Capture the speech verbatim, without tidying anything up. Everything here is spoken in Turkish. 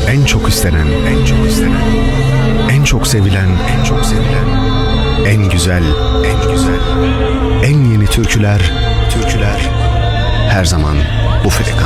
En çok istenen, en çok istenen, en çok sevilen, en çok sevilen, en güzel, en güzel, en yeni türküler, türküler her zaman bu frekanslarda.